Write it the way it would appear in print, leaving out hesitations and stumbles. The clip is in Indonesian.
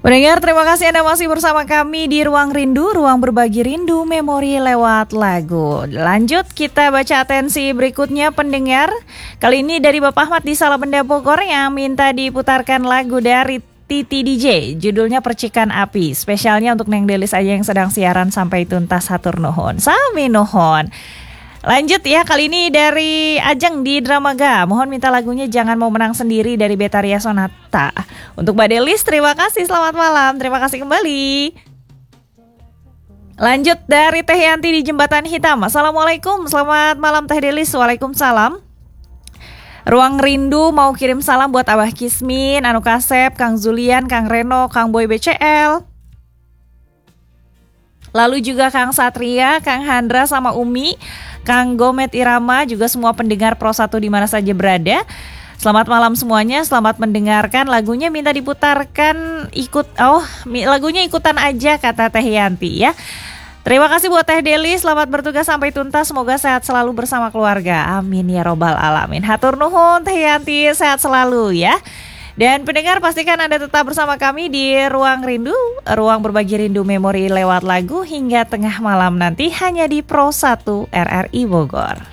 Pendengar, terima kasih Anda masih bersama kami di Ruang Rindu, ruang berbagi rindu memori lewat lagu. Lanjut, kita baca atensi berikutnya pendengar. Kali ini dari Bapak Ahmad di Salabenda Bogor yang minta diputarkan lagu dari Titi DJ, judulnya Percikan Api. Spesialnya untuk Neng Delis aja yang sedang siaran sampai tuntas, hatur nuhun. Sami nuhun. Lanjut ya, kali ini dari Ajeng di Dramaga. Mohon minta lagunya Jangan Mau Menang Sendiri dari Betaria Sonata. Untuk Mbak Delis, terima kasih, selamat malam. Terima kasih kembali. Lanjut dari Teh Yanti di Jembatan Hitam. Assalamualaikum, selamat malam Teh Delis. Waalaikumsalam. Ruang Rindu mau kirim salam buat Abah Kismin, Anu Kasep, Kang Zulian, Kang Reno, Kang Boy BCL. Lalu juga Kang Satria, Kang Handra sama Umi, Kang Gomet Irama, juga semua pendengar Pro 1 di mana saja berada. Selamat malam semuanya, selamat mendengarkan. Lagunya minta diputarkan lagunya ikutan aja kata Teh Yanti ya. Terima kasih buat Teh Deli, selamat bertugas sampai tuntas. Semoga sehat selalu bersama keluarga. Amin ya robbal alamin. Hatur nuhun Teh Yanti, sehat selalu ya. Dan pendengar, pastikan Anda tetap bersama kami di Ruang Rindu, ruang berbagi rindu memori lewat lagu hingga tengah malam nanti hanya di Pro 1 RRI Bogor.